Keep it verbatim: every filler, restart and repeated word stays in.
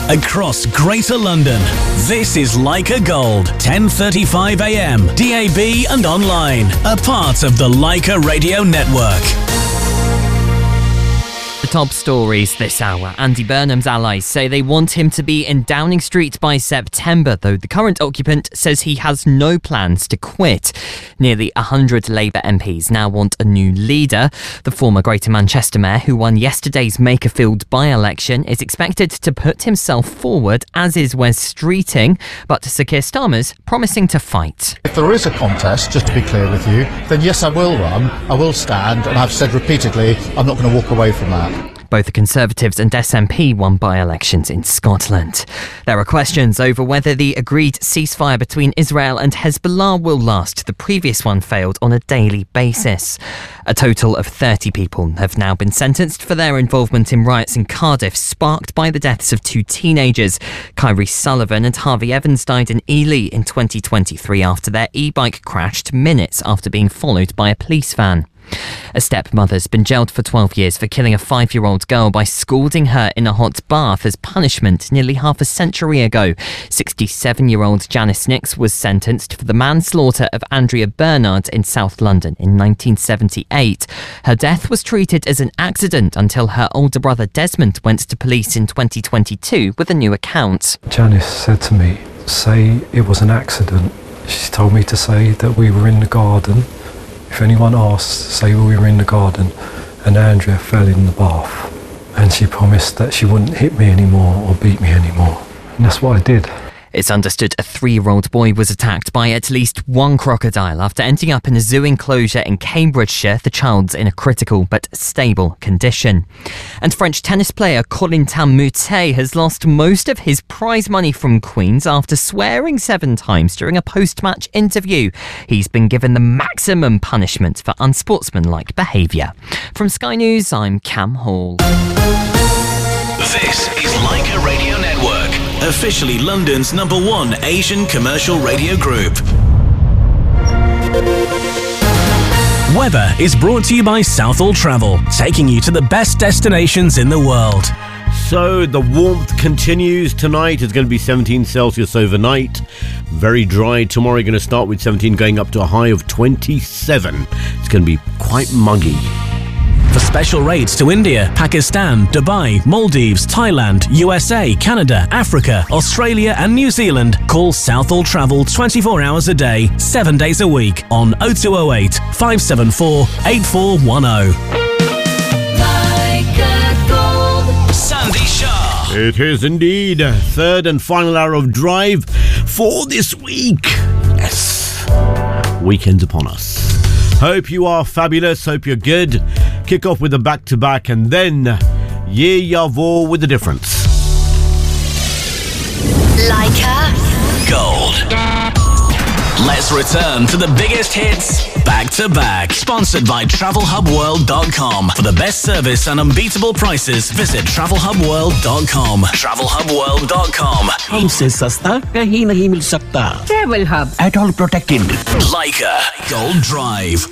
across Greater London. This is Leica Gold, ten thirty-five a m, D A B and online, a part of the Leica Radio Network. The top stories this hour. Andy Burnham's allies say they want him to be in Downing Street by September, though the current occupant says he has no plans to quit. Nearly one hundred Labour M Ps now want a new leader. The former Greater Manchester mayor, who won yesterday's Makerfield by-election, is expected to put himself forward, as is Wes Streeting, but Sir Keir Starmer's promising to fight. If there is a contest, just to be clear with you, then yes, I will run, I will stand, and I've said repeatedly I'm not going to walk away from that. Both the Conservatives and S N P won by-elections in Scotland. There are questions over whether the agreed ceasefire between Israel and Hezbollah will last. The previous one failed on a daily basis. A total of thirty people have now been sentenced for their involvement in riots in Cardiff, sparked by the deaths of two teenagers. Kyrie Sullivan and Harvey Evans died in Ely in twenty twenty-three after their e-bike crashed minutes after being followed by a police van. A stepmother's been jailed for twelve years for killing a five-year-old girl by scalding her in a hot bath as punishment nearly half a century ago. sixty-seven-year-old Janice Nix was sentenced for the manslaughter of Andrea Bernard in South London in nineteen seventy-eight. Her death was treated as an accident until her older brother Desmond went to police in twenty twenty-two with a new account. Janice said to me, "Say it was an accident." She told me to say that we were in the garden. If anyone asks, say we were in the garden and Andrea fell in the bath. And she promised that she wouldn't hit me anymore or beat me anymore. And that's what I did. It's understood a three-year-old boy was attacked by at least one crocodile after ending up in a zoo enclosure in Cambridgeshire. The child's in a critical but stable condition. And French tennis player Corentin Moutet has lost most of his prize money from Queen's after swearing seven times during a post-match interview. He's been given the maximum punishment for unsportsmanlike behaviour. From Sky News, I'm Cam Hall. This is Leica Radio Network, officially London's number one Asian commercial radio group. Weather is brought to you by Southall Travel, taking you to the best destinations in the world. So the warmth continues. Tonight it's going to be seventeen Celsius overnight. Very dry. Tomorrow you're going to start with seventeen, going up to a high of twenty-seven. It's going to be quite muggy. For special rates to India, Pakistan, Dubai, Maldives, Thailand, U S A, Canada, Africa, Australia and New Zealand, call Southall Travel twenty-four hours a day, seven days a week on oh two oh eight, five seven four, eight four one oh. Leica Gold. Sandy Shah. It is indeed third and final hour of drive for this week. Yes. Weekend's upon us. Hope you are fabulous. Hope you're good. Kick off with a back-to-back and then Ye Yavo with the difference. Leica Gold. Let's return to the biggest hits back-to-back. Sponsored by travel hub world dot com. For the best service and unbeatable prices, visit travel hub world dot com. travel hub world dot com. हमसे सस्ता कहीं नहीं मिल सकता. Travel Hub. At all protected. Leica Gold Drive.